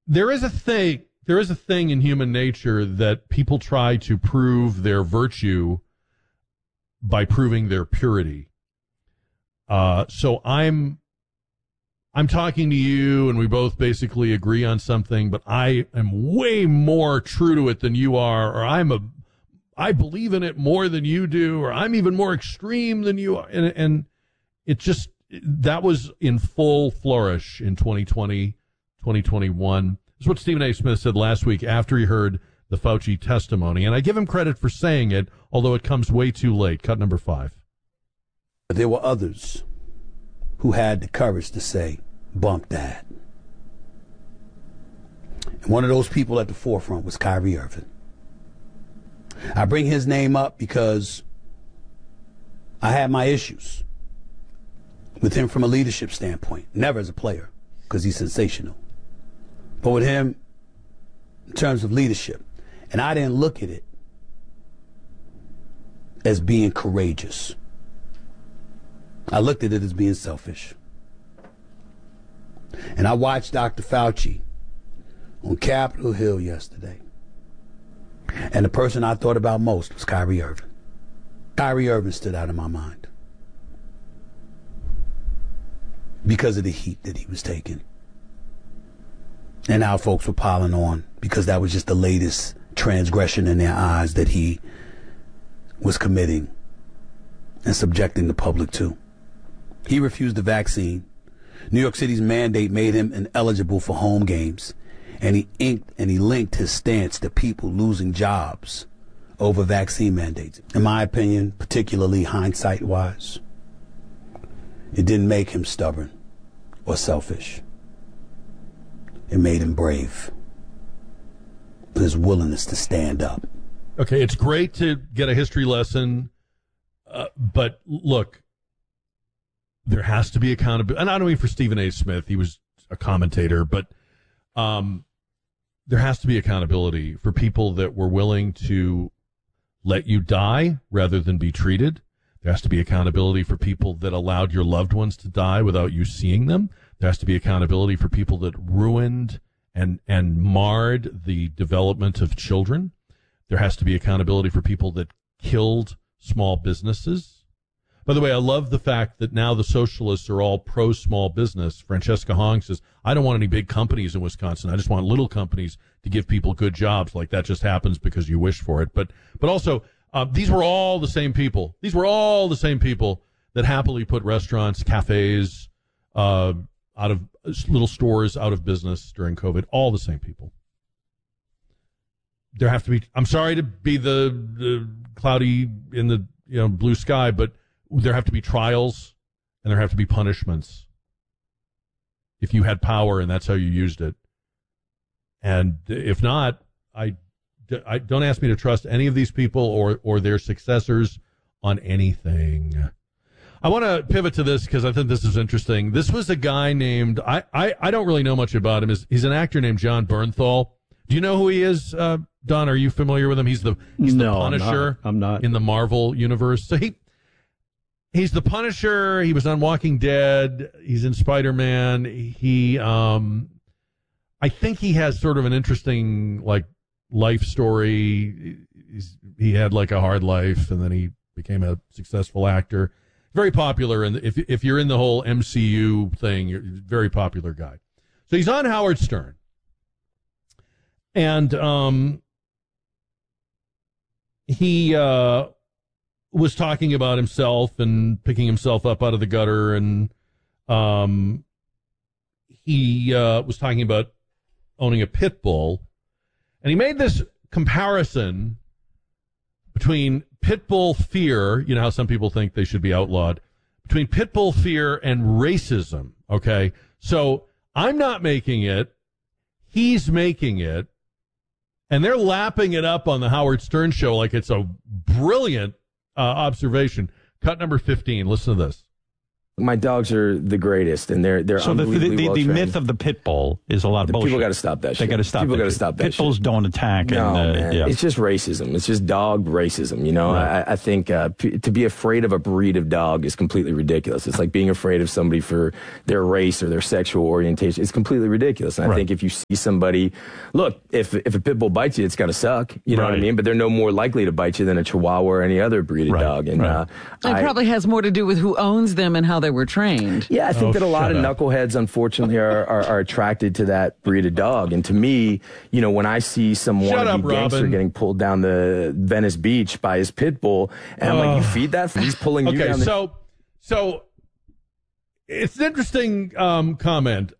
there is a thing in human nature that people try to prove their virtue by proving their purity. So I'm talking to you, and we both basically agree on something, but I am way more true to it than you are, or I believe in it more than you do, or I'm even more extreme than you are. And it just, that was in full flourish in 2020, 2021. This is what Stephen A. Smith said last week after he heard the Fauci testimony. And I give him credit for saying it, although it comes way too late. Cut number 5. There were others who had the courage to say, bump that. And one of those people at the forefront was Kyrie Irving. I bring his name up because I had my issues with him from a leadership standpoint. Never as a player, because he's sensational. But with him, in terms of leadership. And I didn't look at it as being courageous. I looked at it as being selfish. And I watched Dr. Fauci on Capitol Hill yesterday. And the person I thought about most was Kyrie Irving. Kyrie Irving stood out in my mind because of the heat that he was taking. And how folks were piling on because that was just the latest transgression in their eyes that he was committing and subjecting the public to. He refused the vaccine. New York City's mandate made him ineligible for home games. And he linked his stance to people losing jobs over vaccine mandates. In my opinion, particularly hindsight-wise, it didn't make him stubborn or selfish. It made him brave. His willingness to stand up. Okay, it's great to get a history lesson, but look, there has to be accountability. And I don't mean for Stephen A. Smith, he was a commentator, but there has to be accountability for people that were willing to let you die rather than be treated. There has to be accountability for people that allowed your loved ones to die without you seeing them. There has to be accountability for people that ruined and marred the development of children. There has to be accountability for people that killed small businesses. By the way, I love the fact that now the socialists are all pro-small business. Francesca Hong says, I don't want any big companies in Wisconsin. I just want little companies to give people good jobs. Like that just happens because you wish for it. But also, these were all the same people. These were all the same people that happily put restaurants, cafes, out of little stores out of business during COVID. All the same people. There have to be, I'm sorry to be the cloudy in the blue sky, but there have to be trials and there have to be punishments if you had power and that's how you used it. And if not, I don't ask me to trust any of these people or their successors on anything. I want to pivot to this because I think this is interesting. This was a guy named, I don't really know much about him. He's an actor named Jon Bernthal. Do you know who he is, Don? Are you familiar with him? He's the Punisher. I'm not. In the Marvel universe. So he's the Punisher. He was on Walking Dead. He's in Spider-Man. I think he has sort of an interesting life story. He had a hard life, and then he became a successful actor. Very popular, and if you're in the whole MCU thing, you're a very popular guy. So he's on Howard Stern, and he was talking about himself and picking himself up out of the gutter, and he was talking about owning a pit bull, and he made this comparison between pit bull fear, you know how some people think they should be outlawed, between pit bull fear and racism, okay? So I'm not making it, he's making it, and they're lapping it up on the Howard Stern show like it's a brilliant observation. Cut number 15. Listen to this. My dogs are the greatest, and they're so unbelievably well the trained. myth of the pit bull is a lot of bullshit. People got to stop that shit. They got to stop. People got to stop that Pit bulls shit. don't attack. No, and, man. yeah. It's just racism. It's just dog racism. You know, Right. I think to be afraid of a breed of dog is completely ridiculous. It's like being afraid of somebody for their race or their sexual orientation. It's completely ridiculous. And I think if you see somebody, look, if a pit bull bites you, it's got to suck. You know what I mean? But they're no more likely to bite you than a Chihuahua or any other breed of dog. And it probably has more to do with who owns them and how they were trained. Yeah, I think that a lot of knuckleheads, unfortunately, are attracted to that breed of dog. And to me, you know, when I see some wannabe gangster getting pulled down the Venice Beach by his pit bull, and I'm like, you feed that? He's pulling you down. So it's an interesting comment.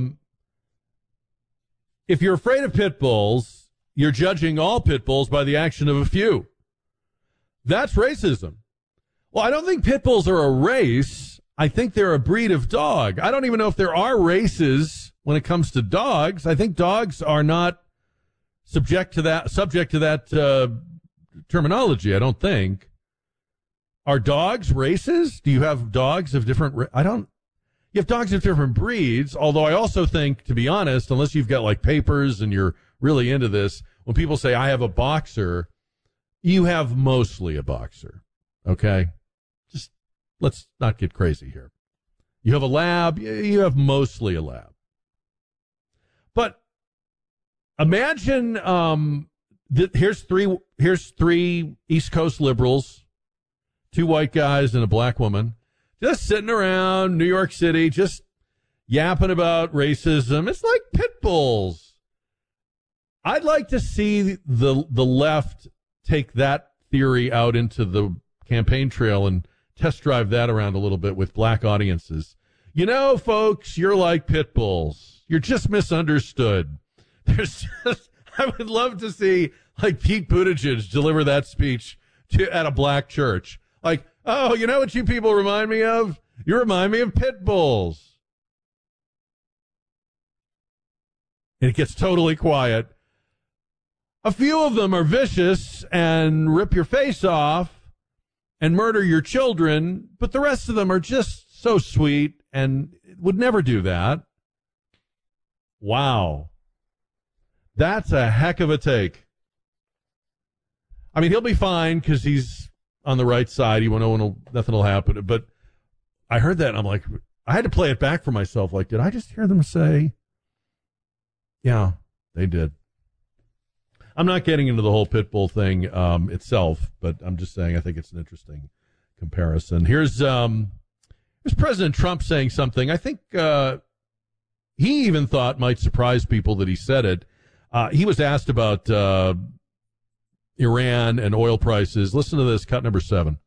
If you're afraid of pit bulls, you're judging all pit bulls by the action of a few. That's racism. Well, I don't think pit bulls are a race. I think they're a breed of dog. I don't even know if there are races when it comes to dogs. I think dogs are not subject to that terminology. I don't think. Are dogs races? Do you have dogs of different? You have dogs of different breeds. Although I also think, to be honest, unless you've got like papers and you're really into this, when people say I have a boxer, you have mostly a boxer. Okay. Let's not get crazy here. You have a lab, you have mostly a lab. But imagine here's three East Coast liberals, 2 white guys and a black woman, just sitting around New York City, just yapping about racism. It's like pit bulls. I'd like to see the left take that theory out into the campaign trail and test drive that around a little bit with black audiences. You know, folks, you're like pit bulls. You're just misunderstood. I would love to see like Pete Buttigieg deliver that speech at a black church. Like, oh, you know what you people remind me of? You remind me of pit bulls. And it gets totally quiet. A few of them are vicious and rip your face off and murder your children, but the rest of them are just so sweet and would never do that. Wow. That's a heck of a take. I mean, he'll be fine because he's on the right side. He won't know nothing will happen. But I heard that and I'm like, I had to play it back for myself. Like, did I just hear them say? Yeah, they did. I'm not getting into the whole pit bull thing itself, but I'm just saying I think it's an interesting comparison. Here's President Trump saying something I think he even thought might surprise people that he said it. He was asked about Iran and oil prices. Listen to this, cut number 7.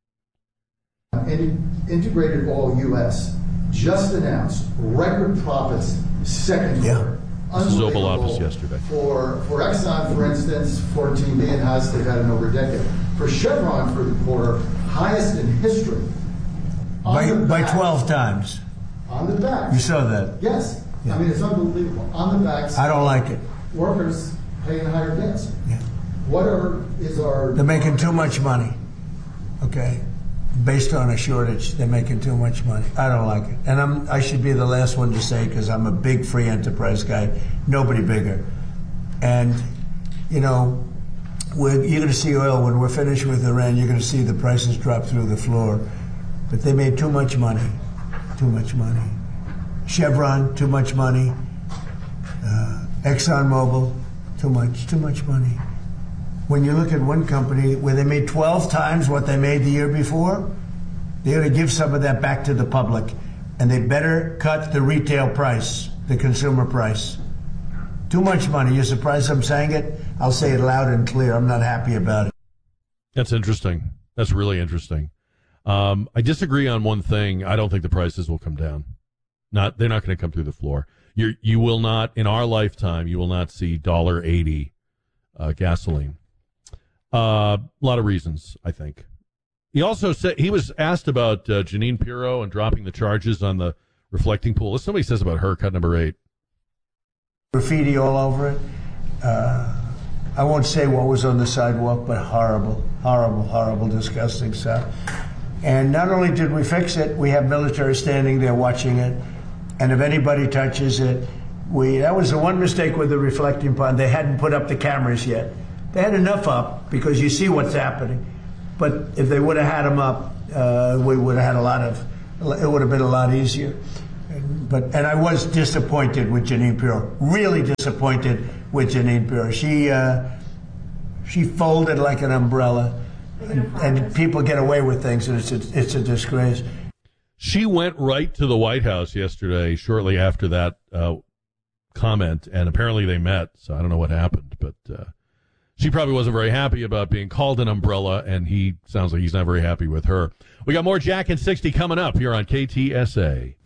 Integrated Oil U.S. just announced record profits second quarter. This is Oval Office yesterday. For Exxon, for instance, 14 billion highest they've had in over a decade. For Chevron for the quarter, highest in history. By 12 times. On the backs. You saw that? Yes. Yeah. I mean, it's unbelievable. On the backs. I don't like it. Workers paying higher debts. Yeah. They're making too much money. Okay. Based on a shortage, they're making too much money. I don't like it. And I should be the last one to say, because I'm a big free enterprise guy, nobody bigger. And, you know, you're going to see oil, when we're finished with Iran, you're going to see the prices drop through the floor. But they made too much money. Too much money. Chevron, too much money. ExxonMobil, too much money. When you look at one company where they made 12 times what they made the year before, they're going to give some of that back to the public. And they better cut the retail price, the consumer price. Too much money. You're surprised I'm saying it? I'll say it loud and clear. I'm not happy about it. That's interesting. That's really interesting. I disagree on one thing. I don't think the prices will come down. They're not going to come through the floor. You will not, in our lifetime, you will not see $1.80 gasoline. A lot of reasons, I think. He also said he was asked about Jeanine Pirro and dropping the charges on the reflecting pool. Listen to what he says about her, cut number 8. Graffiti all over it. I won't say what was on the sidewalk, but horrible, disgusting stuff. And not only did we fix it, we have military standing there watching it. And if anybody touches it, that was the one mistake with the reflecting pond. They hadn't put up the cameras yet. They had enough up because you see what's happening. But if they would have had them up, we would have had it would have been a lot easier. And I was disappointed with Jeanine Pirro, really disappointed with Jeanine Pirro. She folded like an umbrella, and people get away with things, and it's a disgrace. She went right to the White House yesterday, shortly after that comment, and apparently they met, so I don't know what happened, but she probably wasn't very happy about being called an umbrella, and he sounds like he's not very happy with her. We got more Jack and 60 coming up here on KTSA.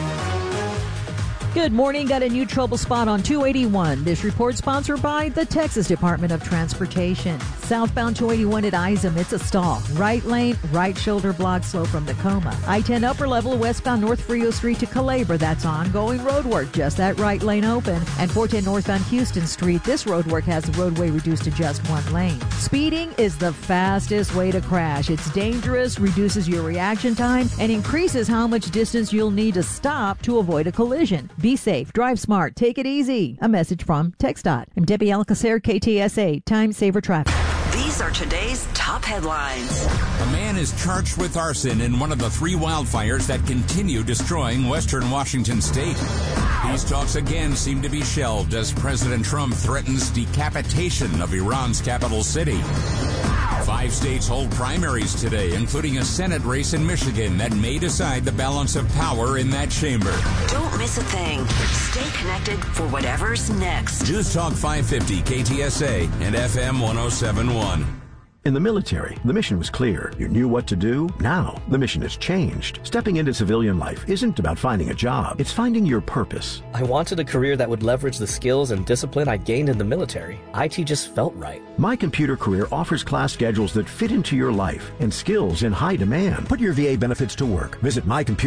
Good morning. Got a new trouble spot on 281. This report sponsored by the Texas Department of Transportation. Southbound 281 at Isom, it's a stall. Right lane, right shoulder block slow from Tacoma. I-10 upper level westbound North Frio Street to Calabria. That's ongoing road work. Just that right lane open. And 410 northbound Houston Street. This road work has the roadway reduced to just one lane. Speeding is the fastest way to crash. It's dangerous, reduces your reaction time, and increases how much distance you'll need to stop to avoid a collision. Be safe, drive smart, take it easy. A message from TxDOT. I'm Debbie Alcacer, KTSA, Time Saver Traffic. These are today's top headlines. A man is charged with arson in one of the 3 wildfires that continue destroying western Washington state. Peace talks again seem to be shelved as President Trump threatens decapitation of Iran's capital city. 5 states hold primaries today, including a Senate race in Michigan that may decide the balance of power in that chamber. Don't miss a thing. Stay connected for whatever's next. News Talk 550 KTSA and FM 1071. In the military, the mission was clear. You knew what to do. Now, the mission has changed. Stepping into civilian life isn't about finding a job. It's finding your purpose. I wanted a career that would leverage the skills and discipline I gained in the military. IT just felt right. My Computer Career offers class schedules that fit into your life and skills in high demand. Put your VA benefits to work. Visit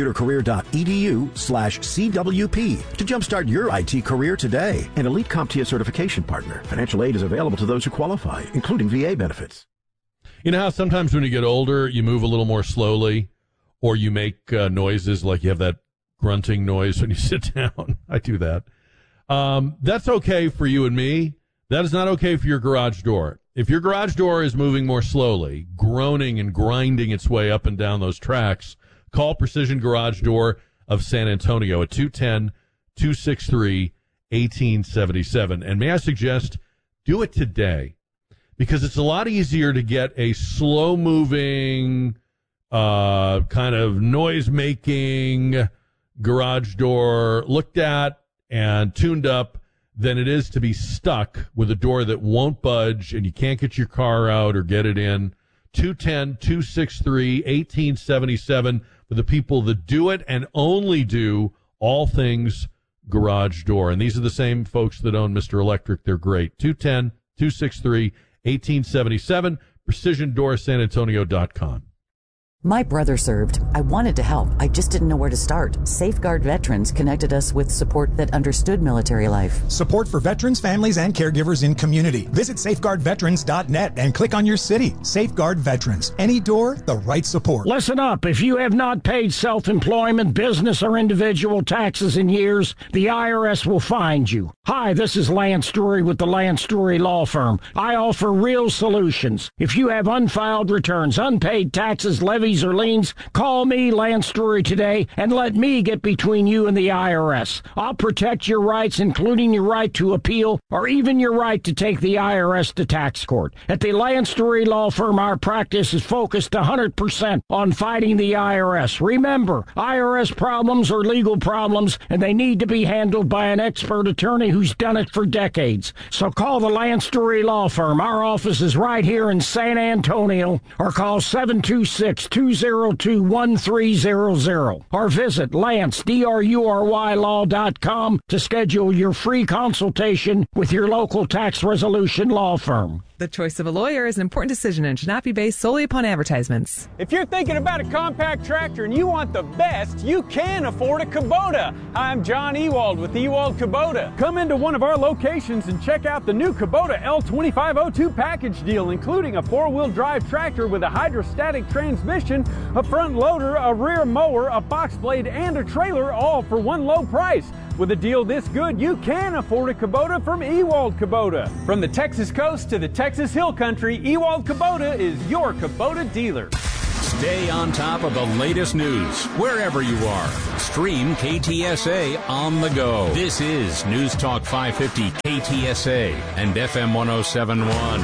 mycomputercareer.edu/CWP to jumpstart your IT career today. An elite CompTIA certification partner. Financial aid is available to those who qualify, including VA benefits. You know how sometimes when you get older, you move a little more slowly, or you make noises like you have that grunting noise when you sit down? I do that. That's okay for you and me. That is not okay for your garage door. If your garage door is moving more slowly, groaning and grinding its way up and down those tracks, call Precision Garage Door of San Antonio at 210-263-1877. And may I suggest, do it today. Because it's a lot easier to get a slow-moving, kind of noise-making garage door looked at and tuned up than it is to be stuck with a door that won't budge and you can't get your car out or get it in. 210-263-1877 for the people that do it and only do all things garage door. And these are the same folks that own Mr. Electric. They're great. 210-263-1877, PrecisionDoorSanAntonio.com. My brother served. I wanted to help. I just didn't know where to start. Safeguard Veterans connected us with support that understood military life. Support for veterans, families, and caregivers in community. Visit safeguardveterans.net and click on your city. Safeguard Veterans. Any door, the right support. Listen up. If you have not paid self-employment, business, or individual taxes in years, the IRS will find you. Hi, this is Lance Drury with the Lance Drury Law Firm. I offer real solutions. If you have unfiled returns, unpaid taxes, levies, or liens, call me, Lance Drury, today and let me get between you and the IRS. I'll protect your rights, including your right to appeal or even your right to take the IRS to tax court. At the Lance Drury Law Firm, our practice is focused 100% on fighting the IRS. Remember, IRS problems are legal problems and they need to be handled by an expert attorney who's done it for decades. So call the Lance Drury Law Firm. Our office is right here in San Antonio, or call 726-202-1300 or visit LanceDruryLaw.com to schedule your free consultation with your local tax resolution law firm. The choice of a lawyer is an important decision and should not be based solely upon advertisements. If you're thinking about a compact tractor and you want the best, you can afford a Kubota. I'm John Ewald with Ewald Kubota. Come into one of our locations and check out the new Kubota L2502 package deal, including a 4-wheel drive tractor with a hydrostatic transmission, a front loader, a rear mower, a box blade, and a trailer, all for one low price. With a deal this good, you can afford a Kubota from Ewald Kubota. From the Texas coast to the Texas Hill Country, Ewald Kubota is your Kubota dealer. Stay on top of the latest news wherever you are. Stream KTSA on the go. This is News Talk 550 KTSA and FM 1071.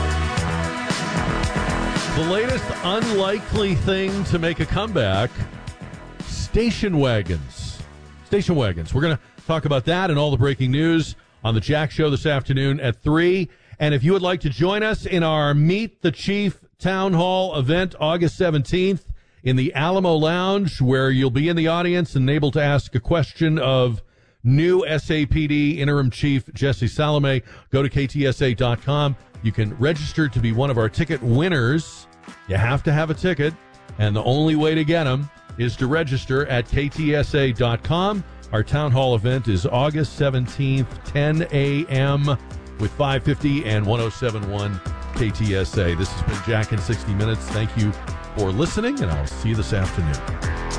The latest unlikely thing to make a comeback, station wagons. Station wagons. We're going to talk about that and all the breaking news on the Jack Show this afternoon at 3. And if you would like to join us in our Meet the Chief Town Hall event August 17th in the Alamo Lounge, where you'll be in the audience and able to ask a question of new SAPD Interim Chief Jesse Salome, go to KTSA.com. You can register to be one of our ticket winners. You have to have a ticket, and the only way to get them is to register at KTSA.com. Our town hall event is August 17th, 10 a.m. with 550 and 1071 KTSA. This has been Jack in 60 Minutes. Thank you for listening, and I'll see you this afternoon.